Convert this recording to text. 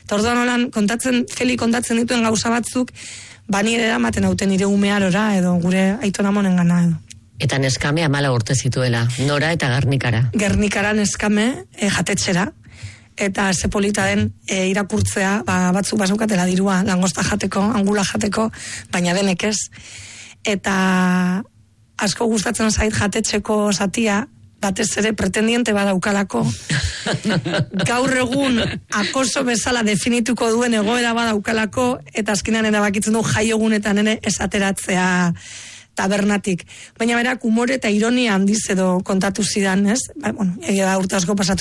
Eta orduan holan, Feli kontatzen dituen gauza batzuk, bani ere eramaten hauten nire umearora, edo gure aitona monen gana, edo. Eta neskame 14 urte zituela, Nora eta Gernikara. Gernikara neskame jatetxera, eta ze polita den irakurtzea, batzuk basaukatela dirua, langosta jateko, angula jateko, baina denek ez. Eta asko gustatzen zait jatetxeko zatia, batez ere pretendiente badaukalako. Gaur egun akoso bezala definituko duen egoera badaukalako, eta azkenean erabakitzen du jai egunetan ere esateratzea tabernatik. Baina berak umore eta ironia handiz edo kontatu zidan, ez? Egia da urte asko pasatu